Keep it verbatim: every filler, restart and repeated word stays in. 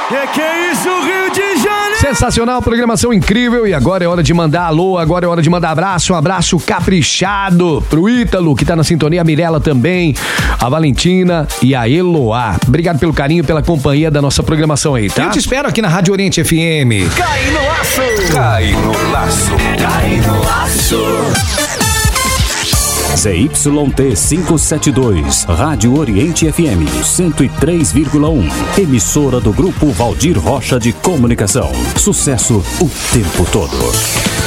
Que que é isso, Rio de Janeiro? Sensacional, programação incrível. E agora é hora de mandar alô, agora é hora de mandar abraço. Um abraço caprichado pro Ítalo, que tá na sintonia, a Mirella também, a Valentina e a Eloá. Obrigado pelo carinho, pela companhia da nossa programação aí, tá? Eu te espero aqui na Rádio Oriente F M. Cai no laço! Cai no laço. Cai no laço! Z Y T quinhentos e setenta e dois, Rádio Oriente F M cento e três vírgula um, emissora do Grupo Valdir Rocha de Comunicação. Sucesso o tempo todo.